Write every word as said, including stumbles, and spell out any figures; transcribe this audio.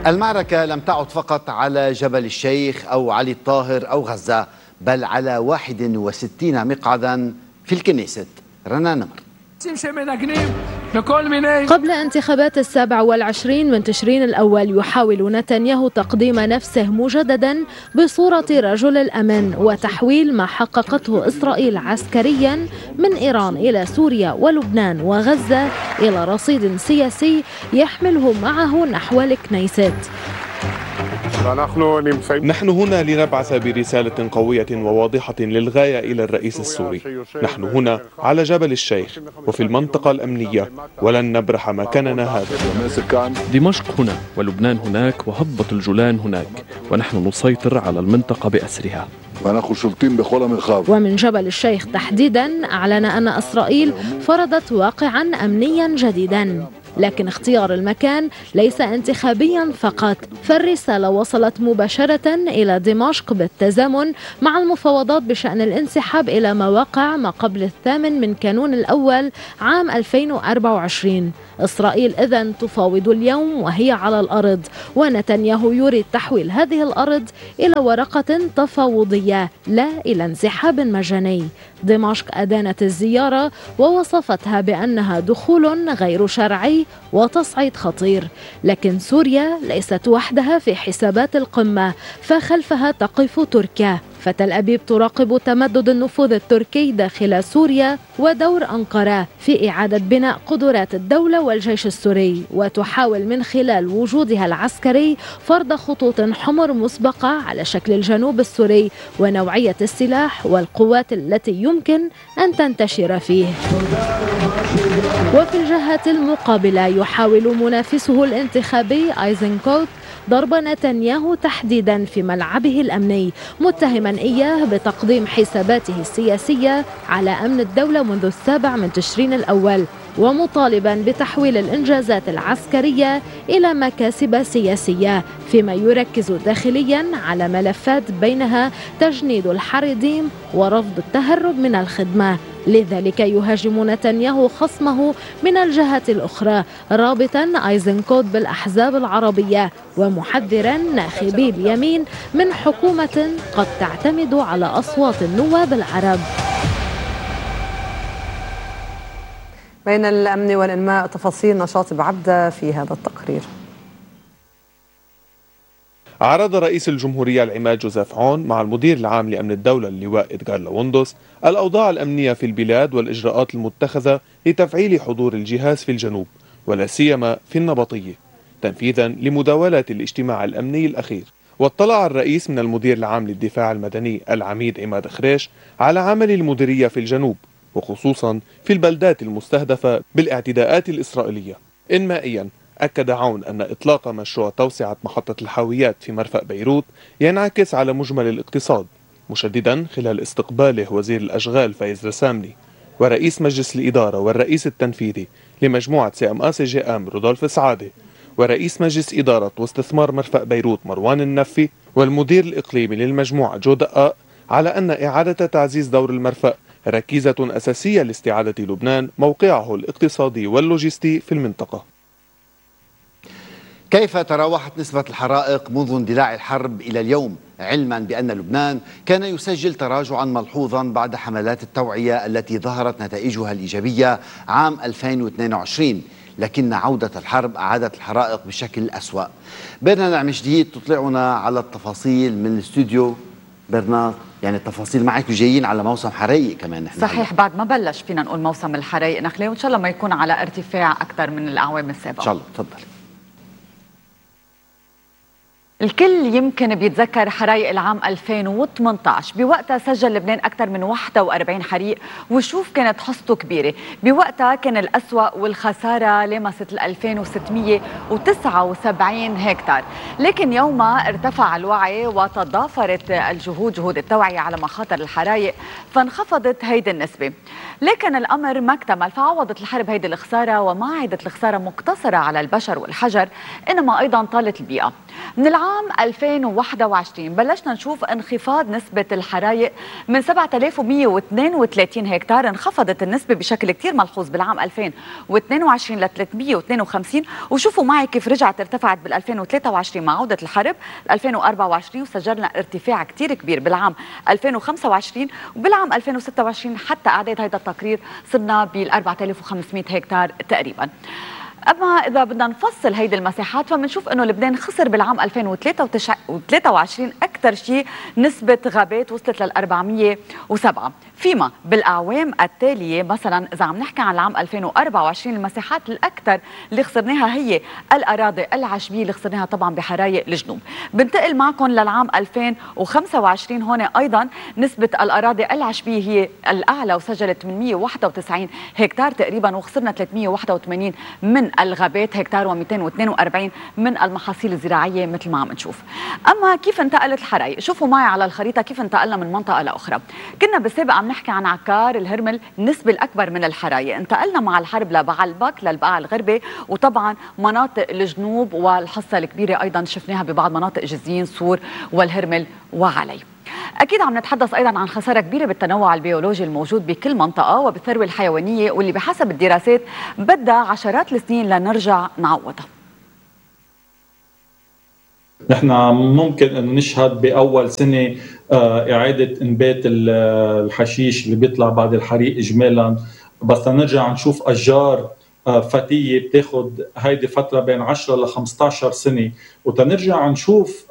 المعركة لم تعد فقط على جبل الشيخ أو علي الطاهر أو غزة، بل على واحد وستين مقعدا في الكنيست. رنا نمر. قبل انتخابات السابع والعشرين من تشرين الأول يحاول نتنياهو تقديم نفسه مجددا بصورة رجل الأمن وتحويل ما حققته إسرائيل عسكريا من إيران إلى سوريا ولبنان وغزة إلى رصيد سياسي يحمله معه نحو الكنيست. نحن هنا لنبعث برسالة قوية وواضحة للغاية إلى الرئيس السوري. نحن هنا على جبل الشيخ وفي المنطقة الأمنية، ولن نبرح مكاننا هذا. دمشق هنا ولبنان هناك وهضبة الجولان هناك، ونحن نسيطر على المنطقة بأسرها. ومن جبل الشيخ تحديدا أعلن أن إسرائيل فرضت واقعا أمنيا جديدا، لكن اختيار المكان ليس انتخابيا فقط، فالرسالة وصلت مباشرة إلى دمشق بالتزامن مع المفاوضات بشأن الانسحاب إلى مواقع ما قبل الثامن من كانون الأول عام ألفين وأربعة وعشرين. إسرائيل إذن تفاوض اليوم وهي على الأرض، ونتنياهو يريد تحويل هذه الأرض إلى ورقة تفاوضية لا إلى انسحاب مجاني. دمشق أدانت الزيارة ووصفتها بأنها دخول غير شرعي وتصعيد خطير، لكن سوريا ليست وحدها في حسابات القمة، فخلفها تقف تركيا. فتل أبيب تراقب تمدد النفوذ التركي داخل سوريا ودور أنقرة في إعادة بناء قدرات الدولة والجيش السوري، وتحاول من خلال وجودها العسكري فرض خطوط حمر مسبقة على شكل الجنوب السوري ونوعية السلاح والقوات التي يمكن أن تنتشر فيه. وفي الجهة المقابلة يحاول منافسه الانتخابي أيزنكوت ضرب نتنياهو تحديدا في ملعبه الأمني، متهما إياه بتقديم حساباته السياسية على أمن الدولة منذ السابع من تشرين الأول، ومطالبا بتحويل الإنجازات العسكرية إلى مكاسب سياسية، فيما يركز داخليا على ملفات بينها تجنيد الحريديم ورفض التهرب من الخدمة. لذلك يهاجم نتنياهو خصمه من الجهة الأخرى، رابطا أيزنكوت بالأحزاب العربية ومحذرا ناخبي اليمين من حكومة قد تعتمد على أصوات النواب العرب. بين الأمن والإنماء، تفاصيل نشاط بعبدة في هذا التقرير. عرض رئيس الجمهورية العماد جوزيف عون مع المدير العام لأمن الدولة اللواء إدغار لوندوس الأوضاع الأمنية في البلاد والإجراءات المتخذة لتفعيل حضور الجهاز في الجنوب ولا سيما في النبطية تنفيذا لمداولات الاجتماع الأمني الأخير. واطلع الرئيس من المدير العام للدفاع المدني العميد عماد خريش على عمل المديرية في الجنوب، وخصوصا في البلدات المستهدفة بالاعتداءات الإسرائيلية. إنمائيا أكد عون أن إطلاق مشروع توسعة محطة الحاويات في مرفأ بيروت ينعكس على مجمل الاقتصاد، مشددا خلال استقباله وزير الأشغال فايز رساملي ورئيس مجلس الإدارة والرئيس التنفيذي لمجموعة سي ام اس جي ام رودولف سعادة ورئيس مجلس إدارة واستثمار مرفأ بيروت مروان النفي والمدير الإقليمي للمجموعة جو دقاق على أن إعادة تعزيز دور المرفأ ركيزة أساسية لاستعادة لبنان موقعه الاقتصادي واللوجستي في المنطقة. كيف تراوحت نسبة الحرائق منذ اندلاع الحرب إلى اليوم، علما بأن لبنان كان يسجل تراجعا ملحوظا بعد حملات التوعية التي ظهرت نتائجها الإيجابية عام ألفين واثنين وعشرين، لكن عودة الحرب أعادت الحرائق بشكل أسوأ. برنا نعم جديد تطلعنا على التفاصيل من الاستوديو. برنا، يعني التفاصيل معك جايين على موسم حرائق كمان. نحن صحيح، بعد ما بلش فينا نقول موسم الحرائق نخليه، وإن شاء الله ما يكون على ارتفاع أكثر من الأعوام السابقة. إن شاء الله. تفضل. الكل يمكن بيتذكر حرايق العام ألفين وثمانية عشر، بوقتها سجل لبنان أكثر من واحد وأربعين حريق، وشوف كانت حصته كبيرة. بوقتها كان الأسوأ والخسارة لمست ال ألفين وستمئة وتسعة وسبعين هكتار، لكن يومها ارتفع الوعي وتضافرت الجهود جهود التوعية على مخاطر الحرايق، فانخفضت هيدي النسبة. لكن الأمر ما اكتمل، فعوضت الحرب هيدي الخسارة، وما عادت الخسارة مقتصرة على البشر والحجر، إنما أيضا طالت البيئة. من العام بالعام ألفين وواحد وعشرين بلشنا نشوف انخفاض نسبة الحرايق من سبعة آلاف ومئة واثنين وثلاثين هكتار، انخفضت النسبة بشكل كتير ملحوظ بالعام ألفين واثنين وعشرين ل ثلاثمئة واثنين وخمسين، وشوفوا معي كيف رجعت ارتفعت بال ألفين وثلاثة وعشرين مع عودة الحرب ألفين وأربعة وعشرين، وسجلنا ارتفاع كتير كبير بالعام ألفين وخمسة وعشرين، وبالعام ألفين وستة وعشرين حتى أعداد هذا التقرير صرنا بال أربعة آلاف وخمسمئة هكتار تقريبا. أما إذا بدنا نفصل هيدي المساحات فبنشوف إنه لبنان خسر بالعام ألفين وثلاثة وعشرين أكثر شيء نسبة غابات وصلت لل أربعمئة وسبعة، فيما بالأعوام التالية مثلا إذا عم نحكي عن العام ألفين وأربعة وعشرين المساحات الأكثر اللي خسرناها هي الأراضي العشبية اللي خسرناها طبعا بحرايق الجنوب. بنتقل معكم للعام ألفين وخمسة وعشرين، هون أيضا نسبة الأراضي العشبية هي الأعلى وسجلت ثمانمئة وواحد وتسعين هكتار تقريبا، وخسرنا ثلاثمئة وواحد وثمانين من الغابات هكتار ومئتين واثنين وأربعين من المحاصيل الزراعية مثل ما عم نشوف. أما كيف انتقلت الحرايق؟ شوفوا معي على الخريطة كيف انتقلنا من منطقة لأخرى. كنا بالسابق عم نحكي عن عكار الهرمل النسبة الأكبر من الحرايق، انتقلنا مع الحرب لبعلبك للبقاع الغربي، وطبعا مناطق الجنوب والحصة الكبيرة أيضا شفناها ببعض مناطق جزين صور والهرمل وعلي. أكيد عم نتحدث أيضا عن خسارة كبيرة بالتنوع البيولوجي الموجود بكل منطقة وبالثروة الحيوانية، واللي بحسب الدراسات بدها عشرات السنين لنرجع نعوضها. نحن ممكن أن نشهد بأول سنة إعادة إنبات الحشيش اللي بيطلع بعد الحريق إجمالا، بس نرجع نشوف أشجار فتية بتاخد هيدي فترة بين عشرة ل خمسة عشر سنة، وتنرجع نشوف